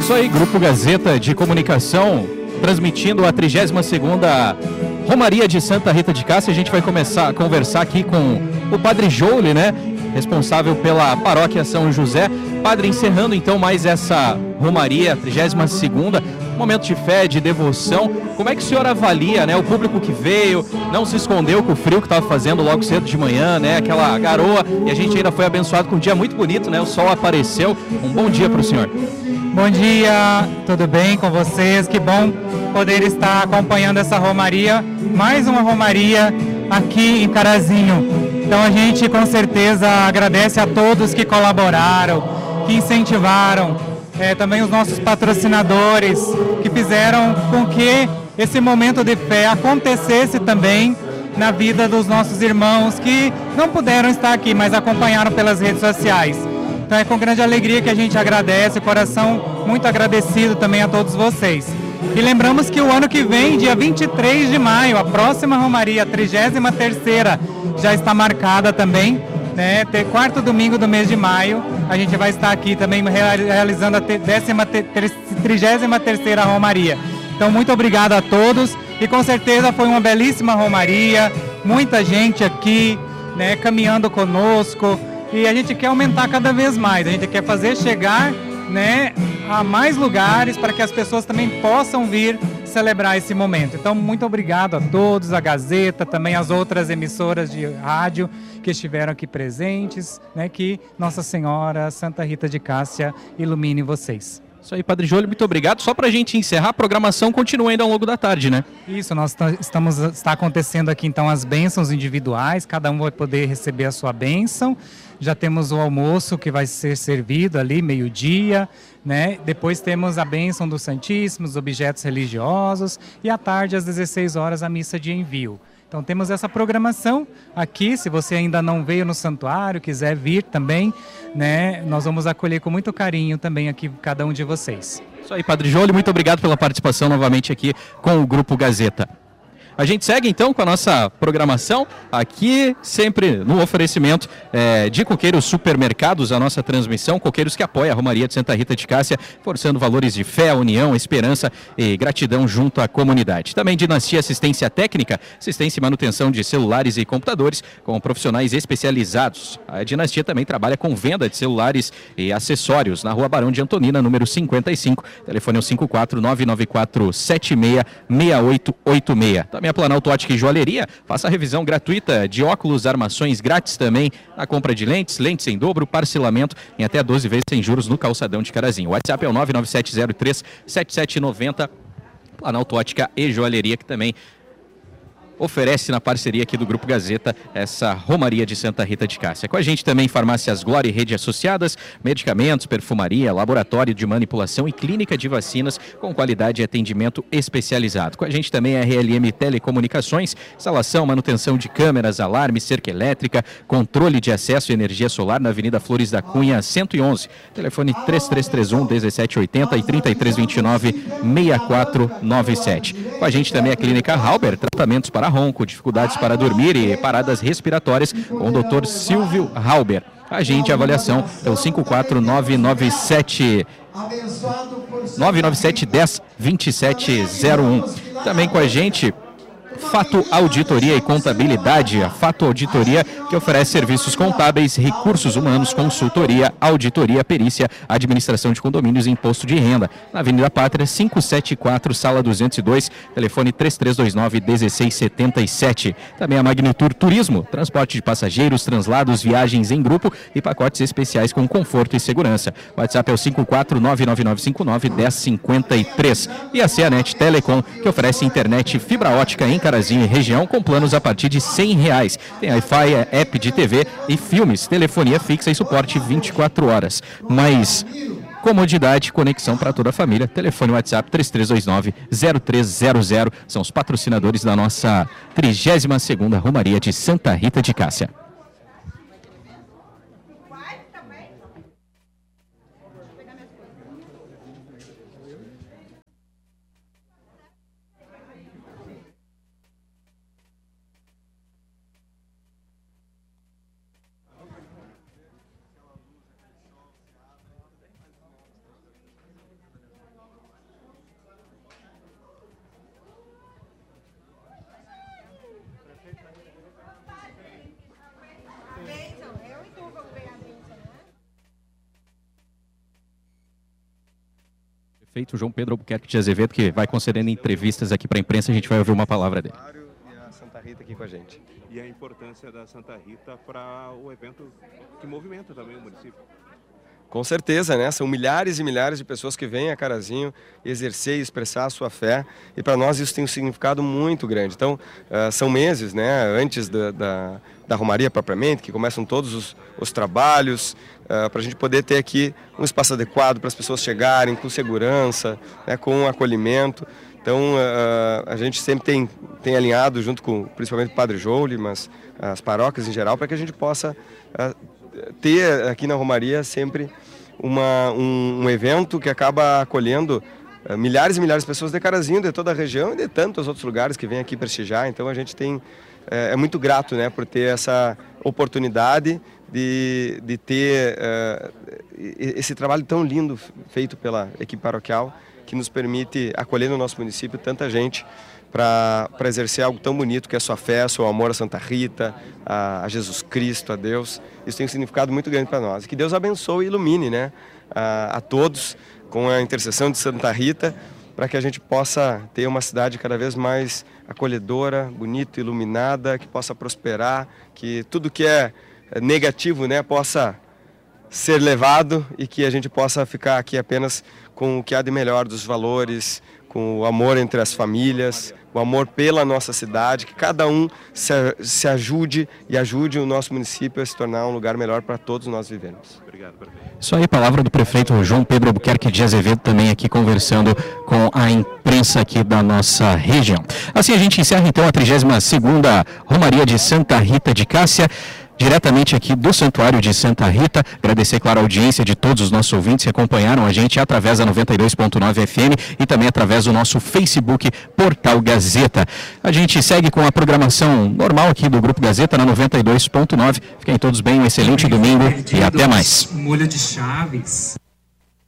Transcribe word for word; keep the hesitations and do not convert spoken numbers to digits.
Isso aí, Grupo Gazeta de Comunicação, transmitindo a trigésima segunda Romaria de Santa Rita de Cássia. A gente vai começar a conversar aqui com o Padre Joule, né? Responsável pela paróquia São José. Padre, encerrando então mais essa Romaria, trigésima segunda, momento de fé, de devoção. Como é que o senhor avalia, né? O público que veio, não se escondeu com o frio que estava fazendo logo cedo de manhã, né? Aquela garoa, e a gente ainda foi abençoado com um dia muito bonito, né? O sol apareceu. Um bom dia para o senhor. Bom dia, tudo bem com vocês? Que bom poder estar acompanhando essa Romaria, mais uma Romaria aqui em Carazinho. Então a gente com certeza agradece a todos que colaboraram, que incentivaram, é, também os nossos patrocinadores, que fizeram com que esse momento de fé acontecesse também na vida dos nossos irmãos que não puderam estar aqui, mas acompanharam pelas redes sociais. Então é com grande alegria que a gente agradece, coração muito agradecido também a todos vocês. E lembramos que o ano que vem, dia vinte e três de maio, a próxima Romaria, a trigésima terceira, já está marcada também, né? Ter quarto domingo do mês de maio, a gente vai estar aqui também realizando a trigésima terceira Romaria. Então muito obrigado a todos e com certeza foi uma belíssima Romaria, muita gente aqui, né, caminhando conosco. E a gente quer aumentar cada vez mais, a gente quer fazer chegar, né, a mais lugares para que as pessoas também possam vir celebrar esse momento. Então, muito obrigado a todos, a Gazeta, também as outras emissoras de rádio que estiveram aqui presentes, né, que Nossa Senhora, Santa Rita de Cássia, ilumine vocês. Isso aí, Padre Joule, muito obrigado. Só para a gente encerrar, a programação continua ainda ao longo da tarde, né? Isso, nós estamos, está acontecendo aqui então as bênçãos individuais, cada um vai poder receber a sua bênção. Já temos o almoço que vai ser servido ali, meio-dia, né? Depois temos a bênção do Santíssimo, os objetos religiosos e à tarde, às dezesseis horas, a missa de envio. Então temos essa programação aqui, se você ainda não veio no santuário, quiser vir também, né? Nós vamos acolher com muito carinho também aqui cada um de vocês. Isso aí, Padre Joule, muito obrigado pela participação novamente aqui com o Grupo Gazeta. A gente segue então com a nossa programação aqui, sempre no oferecimento é, de Coqueiros Supermercados, a nossa transmissão, Coqueiros que apoia a Romaria de Santa Rita de Cássia, forçando valores de fé, união, esperança e gratidão junto à comunidade. Também Dinastia Assistência Técnica, assistência e manutenção de celulares e computadores com profissionais especializados. A Dinastia também trabalha com venda de celulares e acessórios na Rua Barão de Antonina, número cinquenta e cinco, telefone é o cinco quatro nove nove quatro sete seis seis oito oito seis. Também a Planalto Ótica e Joalheria, faça a revisão gratuita de óculos, armações grátis também na compra de lentes, lentes em dobro, parcelamento em até doze vezes sem juros no calçadão de Carazinho. O WhatsApp é o nove nove sete zero três sete sete nove zero. Planalto Ótica e Joalheria, que também oferece na parceria aqui do Grupo Gazeta essa Romaria de Santa Rita de Cássia. Com a gente também Farmácias Glória e Rede Associadas, medicamentos, perfumaria, laboratório de manipulação e clínica de vacinas com qualidade e atendimento especializado. Com a gente também a R L M Telecomunicações, instalação, manutenção de câmeras, alarme, cerca elétrica, controle de acesso e energia solar na Avenida Flores da Cunha, cento e onze. Telefone três três três um, um sete oito zero e três três dois nove, seis quatro nove sete. Com a gente também a Clínica Halber, tratamentos para ronco, dificuldades para dormir e paradas respiratórias com o doutor Silvio Halber. Agende a avaliação pelo cinco quatro nove nove sete nove nove sete um zero dois sete zero um. Também com a gente Fato Auditoria e Contabilidade, a Fato Auditoria que oferece serviços contábeis, recursos humanos, consultoria, auditoria, perícia, administração de condomínios e imposto de renda. Na Avenida Pátria, quinhentos e setenta e quatro, sala duzentos e dois, telefone três três dois nove, um seis sete sete. Também a Magnitur Turismo, transporte de passageiros, translados, viagens em grupo e pacotes especiais com conforto e segurança. O WhatsApp é o cinco quatro nove nove nove cinco nove um zero cinco três. E a Cianet Telecom, que oferece internet fibra ótica em Carazinho e região com planos a partir de cem reais. Tem Wi-Fi, app de T V e filmes, telefonia fixa e suporte vinte e quatro horas. Mais comodidade, conexão para toda a família. Telefone WhatsApp três três dois nove, zero três zero zero. São os patrocinadores da nossa trigésima segunda Romaria de Santa Rita de Cássia. prefeito João Pedro Albuquerque de Azevedo, que vai concedendo entrevistas aqui para a imprensa, a gente vai ouvir uma palavra dele. E a Santa Rita aqui com a gente. E a importância da Santa Rita para o evento que movimenta também o município. Com certeza, né? São milhares e milhares de pessoas que vêm a Carazinho exercer e expressar a sua fé, e para nós isso tem um significado muito grande. Então, uh, são meses, né, antes da, da, da Romaria propriamente, que começam todos os, os trabalhos, uh, para a gente poder ter aqui um espaço adequado para as pessoas chegarem com segurança, né, com acolhimento. Então, uh, a gente sempre tem, tem alinhado junto com, principalmente o Padre Joule, mas as paróquias em geral, para que a gente possa uh, ter aqui na Romaria sempre uma, um, um evento que acaba acolhendo uh, milhares e milhares de pessoas de Carazinho, de toda a região e de tantos outros lugares que vêm aqui prestigiar. Então, a gente tem, é, é muito grato, né, por ter essa oportunidade de, de ter uh, esse trabalho tão lindo feito pela equipe paroquial, que nos permite acolher no nosso município tanta gente para exercer algo tão bonito que é a sua fé, seu amor a Santa Rita, a, a Jesus Cristo, a Deus. Isso tem um significado muito grande para nós. E que Deus abençoe e ilumine, né, a, a todos com a intercessão de Santa Rita, para que a gente possa ter uma cidade cada vez mais acolhedora, bonita, iluminada, que possa prosperar, que tudo que é negativo, né, possa ser levado e que a gente possa ficar aqui apenas com o que há de melhor dos valores, com o amor entre as famílias, o amor pela nossa cidade, que cada um se, se ajude e ajude o nosso município a se tornar um lugar melhor para todos nós vivermos. Obrigado, prefeito. Isso aí, palavra do prefeito João Pedro Albuquerque de Azevedo, também aqui conversando com a imprensa aqui da nossa região. Assim a gente encerra então a trigésima segunda Romaria de Santa Rita de Cássia, diretamente aqui do Santuário de Santa Rita. Agradecer, claro, a audiência de todos os nossos ouvintes que acompanharam a gente através da noventa e dois ponto nove F M e também através do nosso Facebook Portal Gazeta. A gente segue com a programação normal aqui do Grupo Gazeta na noventa e dois ponto nove. Fiquem todos bem, um excelente domingo e até mais. Molho de Chaves.